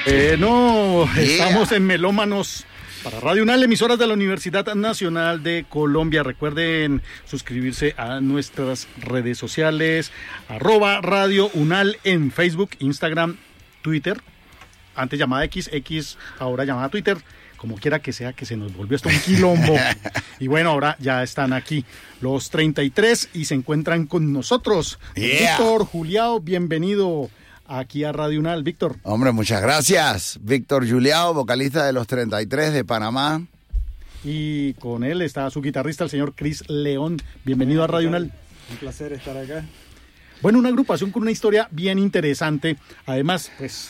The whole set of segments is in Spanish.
Estamos en Melómanos para Radio UNAL, emisoras de la Universidad Nacional de Colombia. Recuerden suscribirse a nuestras redes sociales, @Radio UNAL en Facebook, Instagram, Twitter, antes llamada X, ahora llamada Twitter, como quiera que sea, que se nos volvió esto un quilombo. Y bueno, ahora ya están aquí los 33 y se encuentran con nosotros. Víctor Juliao, bienvenido aquí a Radio UNAL, Víctor. Hombre, muchas gracias. Víctor Juliao, vocalista de los 33 de Panamá. Y con él está su guitarrista, el señor Chris León. Bienvenido a Radio UNAL. Un placer estar acá. Bueno, una agrupación con una historia bien interesante. Además, pues,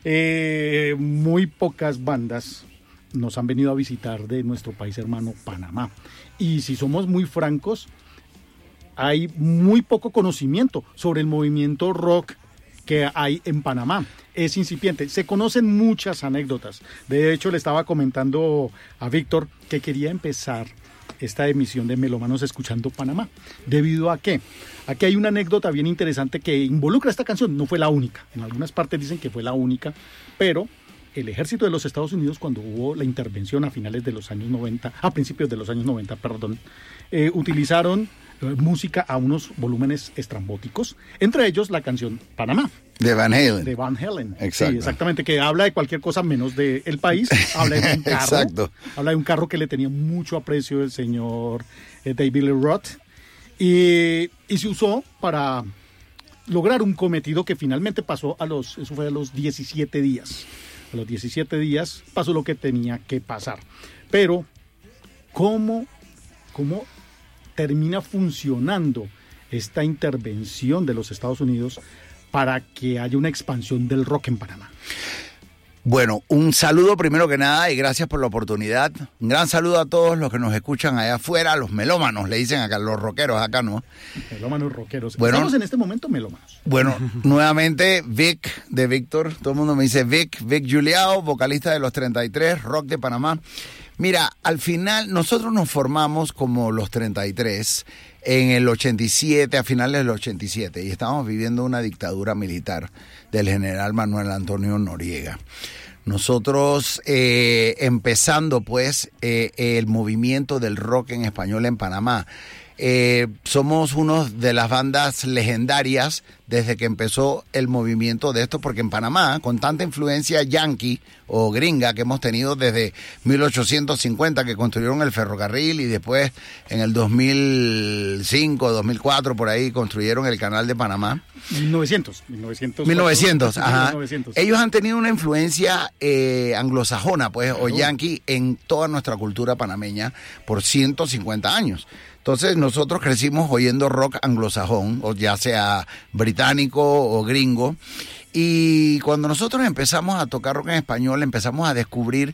muy pocas bandas nos han venido a visitar de nuestro país hermano Panamá. Y si somos muy francos, hay muy poco conocimiento sobre el movimiento rock que hay en Panamá. Es incipiente. Se conocen muchas anécdotas. De hecho, le estaba comentando a Víctor que quería empezar esta emisión de Melómanos escuchando Panamá. ¿Debido a qué? Aquí hay una anécdota bien interesante que involucra esta canción. No fue la única. En algunas partes dicen que fue la única, pero el ejército de los Estados Unidos, cuando hubo la intervención a principios de los años 90, utilizaron música a unos volúmenes estrambóticos, entre ellos la canción Panamá. De Van Halen. De Van Halen. Exacto. Sí, exactamente, que habla de cualquier cosa menos del país, habla de un carro. Exacto. Habla de un carro que le tenía mucho aprecio el señor David Lee Roth, y se usó para lograr un cometido que finalmente pasó eso fue a los 17 días. A los 17 días pasó lo que tenía que pasar. Pero, ¿cómo termina funcionando esta intervención de los Estados Unidos para que haya una expansión del rock en Panamá? Bueno, un saludo primero que nada y gracias por la oportunidad. Un gran saludo a todos los que nos escuchan allá afuera, los melómanos, le dicen acá, los rockeros acá, ¿no? Melómanos rockeros. Bueno, estamos en este momento melómanos. Bueno, nuevamente Vic de Víctor, todo el mundo me dice Vic Juliao, vocalista de los 33, rock de Panamá. Mira, al final nosotros nos formamos como los 33 en el 87, a finales del 87, y estábamos viviendo una dictadura militar del general Manuel Antonio Noriega. Nosotros empezando pues el movimiento del rock en español en Panamá. Somos una de las bandas legendarias desde que empezó el movimiento de esto, porque en Panamá, con tanta influencia yankee o gringa que hemos tenido desde 1850, que construyeron el ferrocarril, y después en el 2005, 2004, por ahí, construyeron el canal de Panamá. 1900, ajá. 1900. Ellos han tenido una influencia anglosajona, pues, o yankee en toda nuestra cultura panameña por 150 años. Entonces nosotros crecimos oyendo rock anglosajón, o ya sea británico o gringo, y cuando nosotros empezamos a tocar rock en español, empezamos a descubrir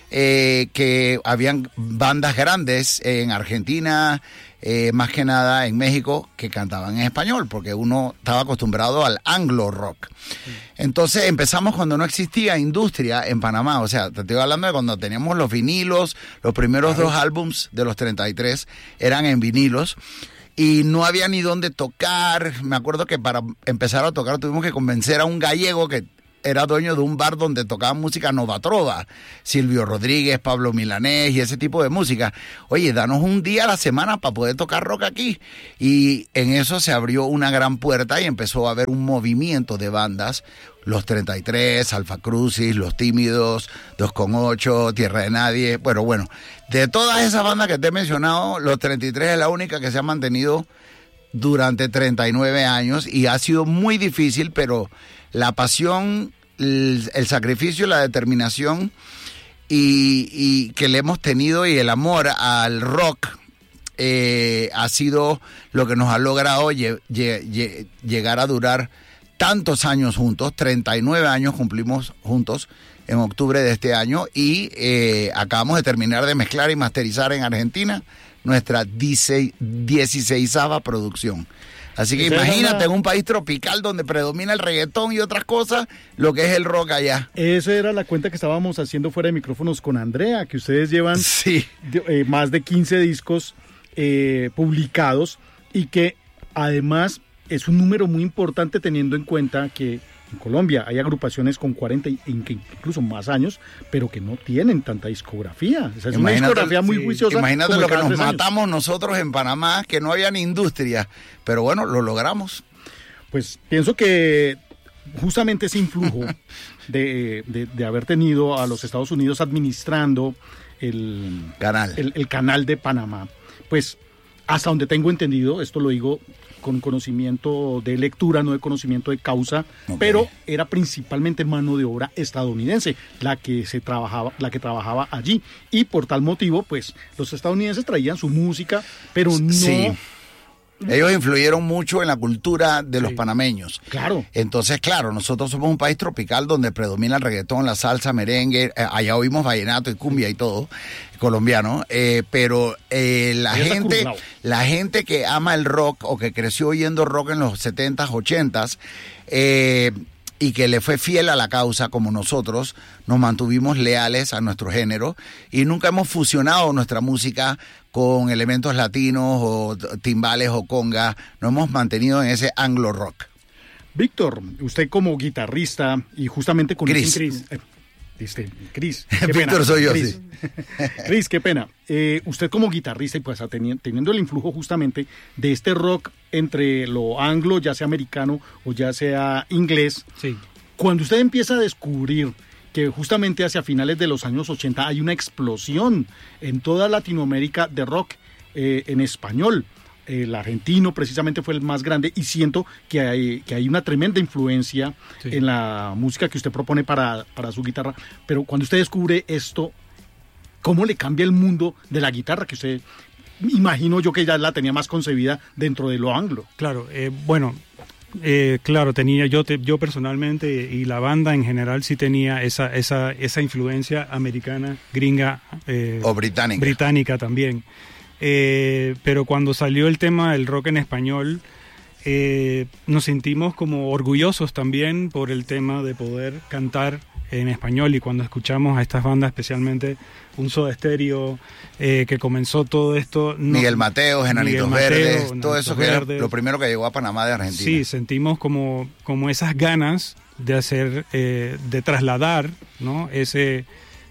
que habían bandas grandes en Argentina, más que nada en México, que cantaban en español, porque uno estaba acostumbrado al anglo rock. Entonces empezamos cuando no existía industria en Panamá, o sea, te estoy hablando de cuando teníamos los vinilos, los primeros dos álbums de los 33 eran en vinilos, y no había ni dónde tocar. Me acuerdo que para empezar a tocar tuvimos que convencer a un gallego que era dueño de un bar donde tocaban música Nova Trova, Silvio Rodríguez, Pablo Milanés y ese tipo de música. Oye, danos un día a la semana para poder tocar rock aquí. Y en eso se abrió una gran puerta y empezó a haber un movimiento de bandas. Los 33, Alfa Crucis, Los Tímidos, 2,8, Tierra de Nadie. Bueno, de todas esas bandas que te he mencionado, Los 33 es la única que se ha mantenido durante 39 años y ha sido muy difícil, pero la pasión, el sacrificio, la determinación y que le hemos tenido, y el amor al rock ha sido lo que nos ha logrado llegar a durar tantos años juntos. 39 años cumplimos juntos en octubre de este año, y acabamos de terminar de mezclar y masterizar en Argentina nuestra 16ª producción. Así que imagínate, en un país tropical donde predomina el reggaetón y otras cosas, lo que es el rock allá. Esa era la cuenta que estábamos haciendo fuera de micrófonos con Andrea, que ustedes llevan más de 15 discos publicados, y que además es un número muy importante teniendo en cuenta que En Colombia hay agrupaciones con 40 incluso más años, pero que no tienen tanta discografía. O sea, es una discografía muy juiciosa. Imagínate lo que nos matamos nosotros en Panamá, que no había ni industria, pero bueno, lo logramos. Pues pienso que justamente ese influjo de haber tenido a los Estados Unidos administrando el canal de Panamá, pues hasta donde tengo entendido, esto lo digo con conocimiento de lectura, no de conocimiento de causa, pero era principalmente mano de obra estadounidense la que trabajaba allí, y por tal motivo, pues los estadounidenses traían su música, pero no. Sí. Ellos influyeron mucho en la cultura de los panameños. Claro. Entonces, claro, nosotros somos un país tropical donde predomina el reggaetón, la salsa, merengue, allá oímos vallenato y cumbia y todo, colombiano, pero la gente que ama el rock o que creció oyendo rock en los 70s, 80s, y que le fue fiel a la causa como nosotros, nos mantuvimos leales a nuestro género y nunca hemos fusionado nuestra música con elementos latinos o timbales o congas, nos hemos mantenido en ese anglo rock. Víctor, usted como guitarrista y justamente con Chris. Chris. Víctor soy yo, Chris. Sí. Chris, qué pena. Usted como guitarrista y pues teniendo el influjo justamente de este rock entre lo anglo, ya sea americano o ya sea inglés, sí. Cuando usted empieza a descubrir que justamente hacia finales de los años 80 hay una explosión en toda Latinoamérica de rock en español. El argentino precisamente fue el más grande y siento que hay una tremenda influencia en la música que usted propone para su guitarra. Pero cuando usted descubre esto, ¿cómo le cambia el mundo de la guitarra que usted, imagino yo que ya la tenía más concebida dentro de lo anglo? Claro, claro, tenía yo personalmente y la banda en general sí tenía esa influencia americana, gringa o británica. Británica también. Pero cuando salió el tema del rock en español, nos sentimos como orgullosos también por el tema de poder cantar en español, y cuando escuchamos a estas bandas, especialmente un Soda Stereo, que comenzó todo esto. Miguel Mateos, Enanitos Verdes, todo eso que era lo primero que llegó a Panamá de Argentina. Sí, sentimos como esas ganas de hacer, de trasladar, ¿no? Esas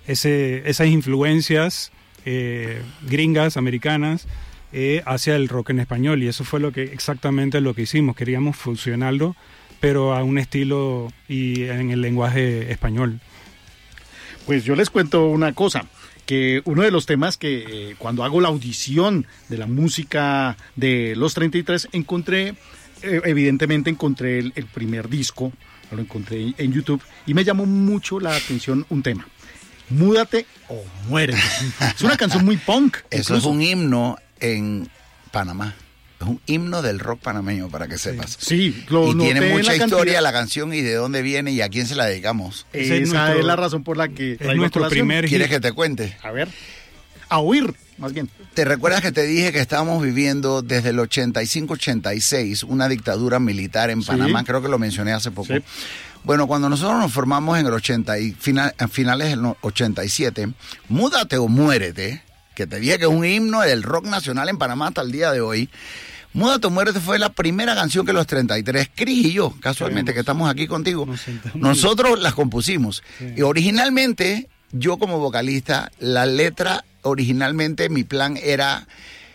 influencias gringas, americanas, hacia el rock en español, y eso fue exactamente lo que hicimos. Queríamos fusionarlo, pero a un estilo y en el lenguaje español. Pues yo les cuento una cosa, que uno de los temas que cuando hago la audición de la música de Los 33 evidentemente encontré el primer disco, lo encontré en YouTube y me llamó mucho la atención un tema. Múdate o muérete. Es una canción muy punk. Eso es un himno en Panamá. Es un himno del rock panameño, para que sepas. Sí, y tiene mucha historia la canción y de dónde viene y a quién se la dedicamos. Esa es la razón por la que es nuestro primer. ¿Quieres que te cuente? A ver, a oír, más bien. ¿Te recuerdas que te dije que estábamos viviendo desde el 85-86 una dictadura militar en Panamá? Sí. Creo que lo mencioné hace poco. Sí. Bueno, cuando nosotros nos formamos en el finales del 87, Múdate o Muérete, que te dije que es un himno del rock nacional en Panamá hasta el día de hoy. Múdate o Muérete fue la primera canción que los 33, Chris y yo, casualmente, que estamos aquí contigo, nosotros las compusimos. Sí. Y originalmente, yo como vocalista, la letra, originalmente mi plan era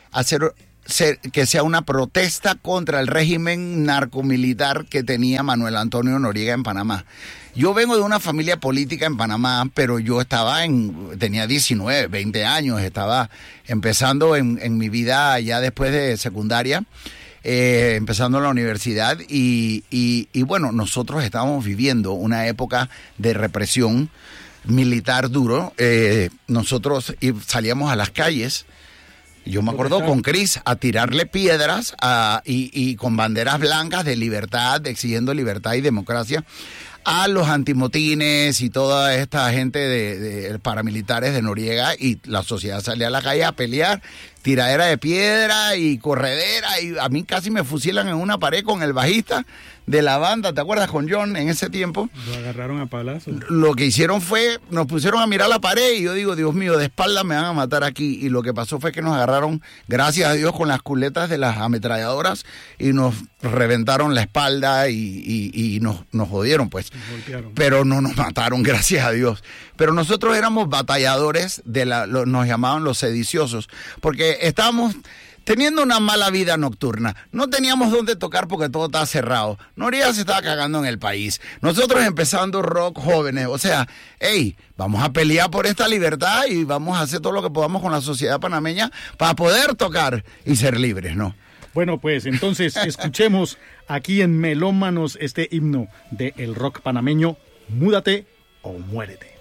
que sea una protesta contra el régimen narcomilitar que tenía Manuel Antonio Noriega en Panamá. Yo vengo de una familia política en Panamá, pero yo tenía 19, 20 años, estaba empezando en mi vida ya después de secundaria, empezando la universidad y bueno, nosotros estábamos viviendo una época de represión militar duro. Nosotros salíamos a las calles. Yo me acuerdo con Chris a tirarle piedras y con banderas blancas de libertad, exigiendo libertad y democracia a los antimotines y toda esta gente de paramilitares de Noriega, y la sociedad salía a la calle a pelear, tiradera de piedra y corredera, y a mí casi me fusilan en una pared con el bajista de la banda, ¿te acuerdas? Con John en ese tiempo. Lo agarraron a palazos. Lo que hicieron fue, nos pusieron a mirar la pared y yo digo, Dios mío, de espalda me van a matar aquí. Y lo que pasó fue que nos agarraron, gracias a Dios, con las culetas de las ametralladoras y nos reventaron la espalda y nos jodieron, pues. Pero no nos mataron, gracias a Dios. Pero nosotros éramos batalladores, nos llamaban los sediciosos, porque estábamos teniendo una mala vida nocturna. No teníamos dónde tocar porque todo estaba cerrado. Noriega se estaba cagando en el país. Nosotros empezando rock jóvenes. O sea, hey, vamos a pelear por esta libertad y vamos a hacer todo lo que podamos con la sociedad panameña para poder tocar y ser libres, ¿no? Bueno, pues entonces escuchemos aquí en Melómanos este himno del rock panameño, Múdate o Muérete.